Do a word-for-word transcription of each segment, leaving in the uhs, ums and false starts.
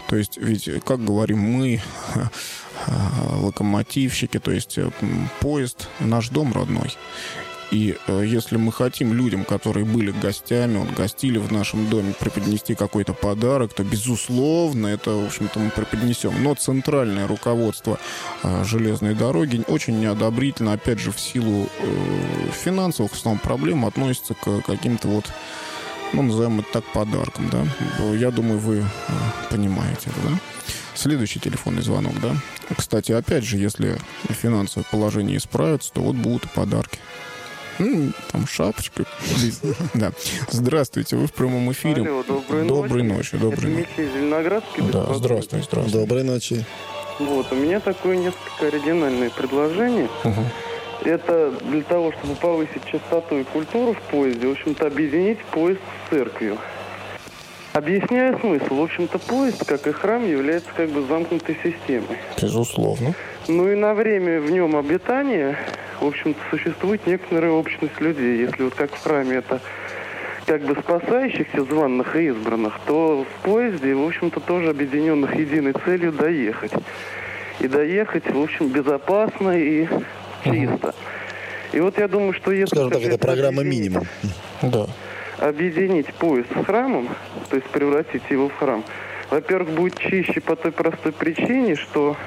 То есть, ведь, как говорим мы, локомотивщики, то есть поезд — наш дом родной. И э, если мы хотим людям, которые были гостями, вот, гостили в нашем доме, преподнести какой-то подарок, то, безусловно, это, в общем-то, мы преподнесем. Но центральное руководство э, железной дороги очень неодобрительно, опять же, в силу э, финансовых, в основном, проблем относится к каким-то вот, ну, назовем это так, подаркам, да. Я думаю, вы э, понимаете это, да? Следующий телефонный звонок, да. Кстати, опять же, если финансовое положение исправится, то вот будут и подарки. Ну, там шапочка. Да. Здравствуйте, вы в прямом эфире. Алло, доброй, доброй ночи. ночи. Доброй ночи. Это Михаил Зеленоградский. Да, здравствуй, здравствуй. Доброй ночи. Вот, у меня такое несколько оригинальное предложение. Угу. Это для того, чтобы повысить частоту и культуру в поезде, в общем-то, объединить поезд с церковью. Объясняю смысл. В общем-то, поезд, как и храм, является как бы замкнутой системой. Безусловно. Ну и на время в нем обитания, в общем-то, существует некоторая общность людей. Если вот как в храме это как бы спасающихся званных и избранных, то в поезде, в общем-то, тоже объединенных единой целью доехать. И доехать, в общем, безопасно и чисто. И вот я думаю, что если... Скажем так, это программа минимум. Да. Объединить поезд с храмом, то есть превратить его в храм, во-первых, будет чище по той простой причине, что,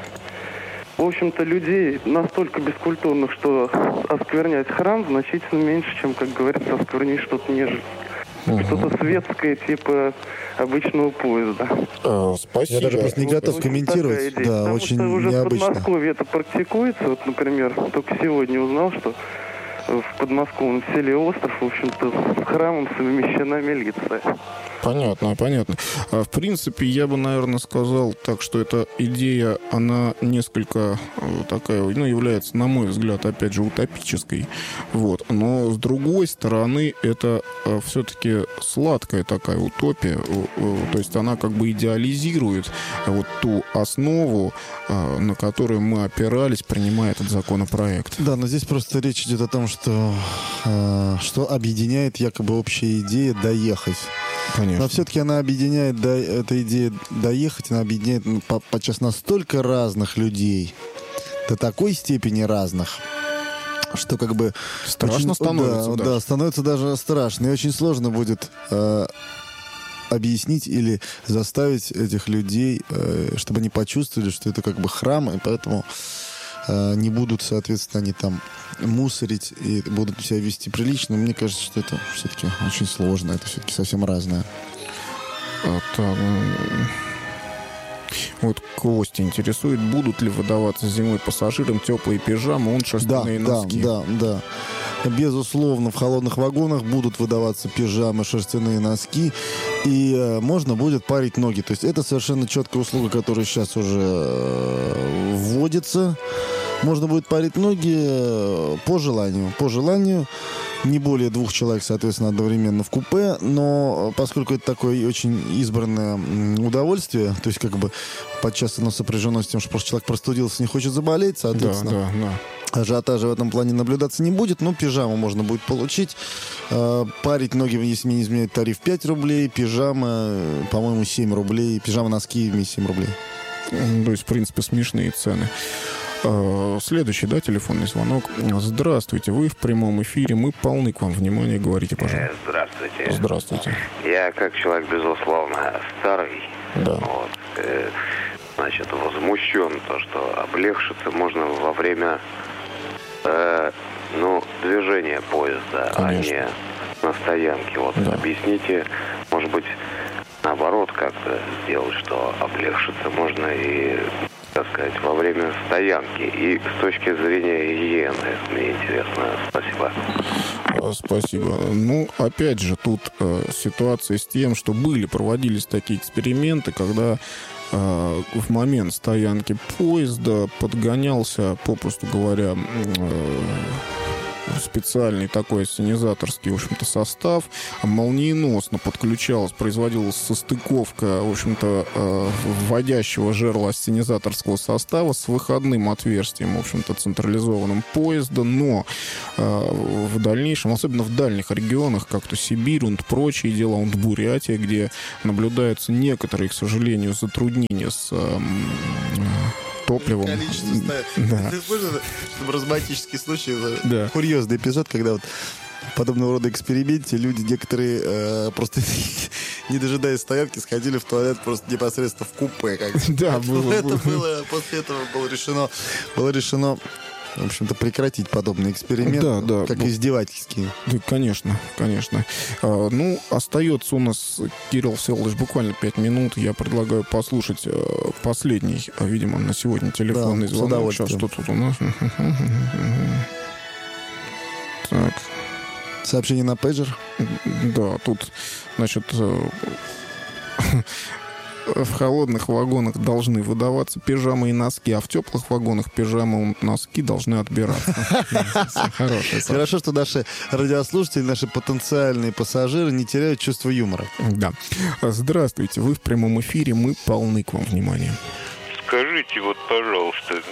в общем-то, людей настолько бескультурных, что осквернять храм значительно меньше, чем, как говорится, осквернить что-то нежелательное. Угу. Что-то светское, типа обычного поезда. А, спасибо. Я даже просто не готов вот комментировать. Да, Потому очень что уже необычно. в Подмосковье это практикуется. Вот, например, только сегодня узнал, что в подмосковном селе Остров, в общем-то, с храмом совмещена милиция. Понятно, понятно. В принципе, я бы, наверное, сказал так, что эта идея, она несколько такая, ну, является, на мой взгляд, опять же, утопической. Вот. Но, с другой стороны, это все-таки сладкая такая утопия. То есть она как бы идеализирует вот ту основу, на которую мы опирались, принимая этот законопроект. Да, но здесь просто речь идет о том, что, что объединяет якобы общая идея доехать. Конечно. Но все-таки она объединяет, да, эта идея доехать, она объединяет по, подчас настолько разных людей, до такой степени разных, что как бы... Страшно очень, становится. Да, даже. да, становится даже страшно. И очень сложно будет э, объяснить или заставить этих людей, э, чтобы они почувствовали, что это как бы храм, и поэтому э, не будут, соответственно, они там мусорить и будут себя вести прилично. Мне кажется, что это все-таки очень сложно. Это все-таки совсем разное. А, так, вот Костя интересует, будут ли выдаваться зимой пассажирам теплые пижамы, он шерстяные да, носки. Да, да, да. Безусловно, в холодных вагонах будут выдаваться пижамы, шерстяные носки, и э, можно будет парить ноги. То есть это совершенно четкая услуга, которая сейчас уже э, вводится. Можно будет парить ноги э, по желанию. По желанию. Не более двух человек, соответственно, одновременно в купе, но поскольку это такое очень избранное удовольствие, то есть как бы подчас оно сопряжено с тем, что просто человек простудился, не хочет заболеть, соответственно, да, да, да. ажиотажа в этом плане наблюдаться не будет, но пижаму можно будет получить. Парить ноги, если мне не изменяет тариф, пять рублей, пижама, по-моему, семь рублей, пижама-носки вместе семь рублей. То есть, в принципе, смешные цены. Следующий, да, телефонный звонок. Здравствуйте, вы в прямом эфире, мы полны к вам внимания, говорите, пожалуйста. Здравствуйте. Здравствуйте. Я, как человек, безусловно, старый, да. вот, э, значит, возмущен, то, что облегчиться можно во время, э, ну, движения поезда, Конечно. а не на стоянке. Вот, да. Объясните, может быть, наоборот, как-то сделать, что облегчиться можно и, так сказать, во время стоянки. И с точки зрения гигиены, мне интересно. Спасибо. Спасибо. Ну, опять же, тут э, ситуация с тем, что были, проводились такие эксперименты, когда э, в момент стоянки поезда подгонялся, попросту говоря, э, специальный такой ассенизаторский, в общем-то, состав. Молниеносно подключалась, производилась состыковка, в общем-то, э, вводящего жерла ассенизаторского состава с выходным отверстием, в общем-то, централизованным поезда. Но э, в дальнейшем, особенно в дальних регионах, как то Сибирь, und прочие дела, und Бурятия, где наблюдаются некоторые, к сожалению, затруднения с э, топливом. Количество ставят. Да. Ты используешь, чтобы романтический случай, Да. курьезный эпизод, когда вот в подобного рода эксперименте люди некоторые э, просто не дожидаясь стоянки сходили в туалет просто непосредственно в купе. Как Да, это было, это было. было. После этого было решено, было решено, в общем-то, прекратить подобный эксперимент, Да, да. как Ну, издевательский. Да, конечно, конечно. А, ну, остается у нас, Кирилл Всеволодович, буквально пять минут. Я предлагаю послушать а, последний, а, видимо, на сегодня телефонный Да, с звонок. удовольствием. Сейчас, что тут у нас? Так, Сообщение на пейджер. да, тут, значит, э, в холодных вагонах должны выдаваться пижамы и носки, а в теплых вагонах пижамы и носки должны отбираться. Хорошая. Хорошо, что наши радиослушатели, наши потенциальные пассажиры не теряют чувство юмора. Да. Здравствуйте, вы в прямом эфире, мы полны к вам внимания. Скажите, вот, пожалуйста,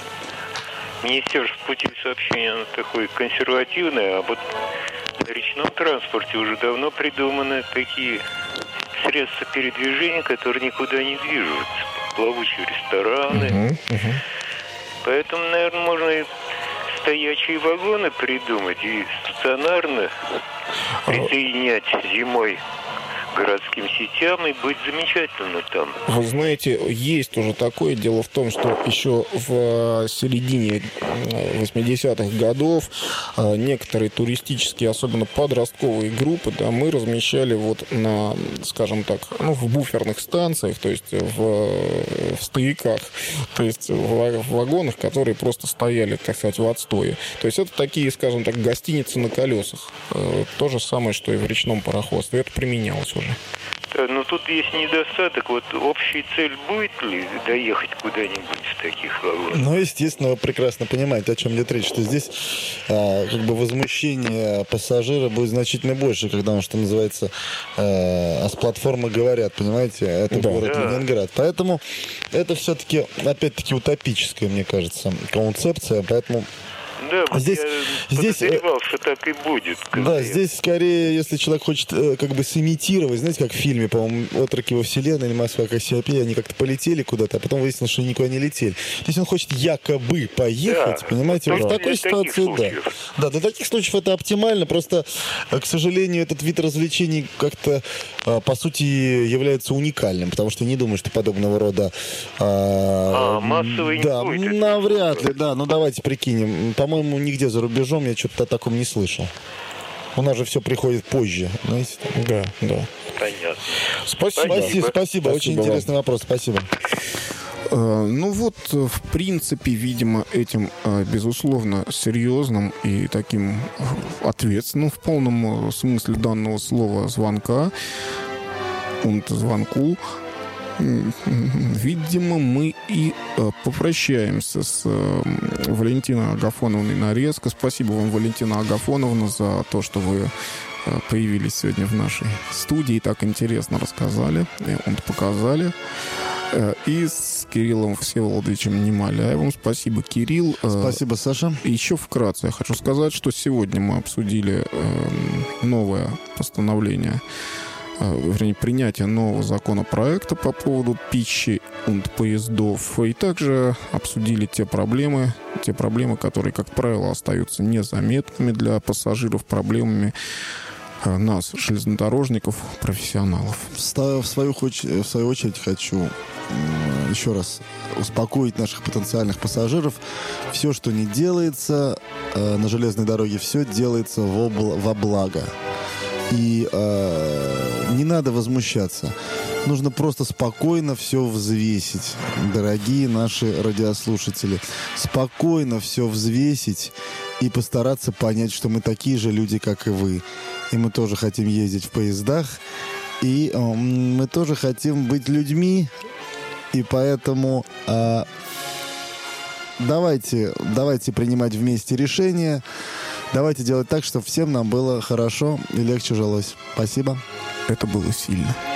Министерство путей сообщения, оно такое консервативное, а вот на речном транспорте уже давно придуманы такие средства передвижения, которые никуда не движутся. Плавучие рестораны. Мгм, мгм. Поэтому, наверное, можно и стоячие вагоны придумать и стационарно присоединять зимой к городским сетям и быть замечательно там. Вы знаете, есть уже такое. Дело в том, что еще в середине восьмидесятых годов э, некоторые туристические, особенно подростковые группы, да, мы размещали вот на, скажем так, ну, в буферных станциях, то есть в, в стояках, то есть в, в вагонах, которые просто стояли, так сказать, в отстое. То есть это такие, скажем так, гостиницы на колесах. Э, то же самое, что и в речном пароходстве. Это применялось уже. Да, но тут есть недостаток. Вот общая цель будет ли доехать куда-нибудь в таких вагонах? Ну, естественно, вы прекрасно понимаете, о чем идет речь, что здесь а, как бы возмущение пассажира будет значительно больше, когда он, что называется, а, с платформы говорят, понимаете, это Да. город Да. Ленинград. Поэтому это все-таки, опять-таки, утопическая, мне кажется, концепция, поэтому... Да, вот Здесь- я здесь, подозревал, что так и будет. Да, здесь скорее, если человек хочет э, как бы сымитировать, знаете, как в фильме, по-моему, «Отроки во вселенной» или «Москва Кассиопея», они как-то полетели куда-то, а потом выяснилось, что они никуда не летели. Если он хочет якобы поехать, Да. понимаете, То вот в есть такой для таких ситуации, да. случаев. Да, для таких случаев это оптимально, просто, э, к сожалению, этот вид развлечений как-то, э, по сути, является уникальным, потому что не думаю, что подобного рода... э, А, массовый не Да, будет. навряд ли, да, ну давайте прикинем. По-моему, нигде за рубежом я что-то о таком не слышал. У нас же все приходит позже, знаете. Да, да. Понятно. Спасибо. Спасибо, спасибо, очень Спасибо вам. интересный вопрос, спасибо. Э, Ну вот, э, в принципе, видимо, этим, э, безусловно, серьезным и таким э, ответственным в полном э, смысле данного слова звонка, und звонку, м, видимо, мы и э, попрощаемся с э, Валентиной Агафоновной Нарезко. Спасибо вам, Валентина Агафоновна, за то, что вы э, появились сегодня в нашей студии и так интересно рассказали, и он показали. Э, И с Кириллом Всеволодовичем Немоляевым. Спасибо, Кирилл. Э, Спасибо, Саша. Еще вкратце я хочу сказать, что сегодня мы обсудили э, новое постановление, э, вернее, принятие нового законопроекта по поводу пищи и поездов. И также обсудили те проблемы, те проблемы, которые, как правило, остаются незаметными для пассажиров, проблемами э, нас, железнодорожников, профессионалов. В ста- в свою, хоч- в свою очередь хочу м, еще раз успокоить наших потенциальных пассажиров. Все, что не делается э, на железной дороге, все делается во, бл- во благо. И э, не надо возмущаться. Нужно просто спокойно все взвесить, дорогие наши радиослушатели. Спокойно все взвесить и постараться понять, что мы такие же люди, как и вы. И мы тоже хотим ездить в поездах. И э, мы тоже хотим быть людьми. И поэтому э, давайте, давайте принимать вместе решения. Давайте делать так, чтобы всем нам было хорошо и легче жилось. Спасибо. Это было сильно.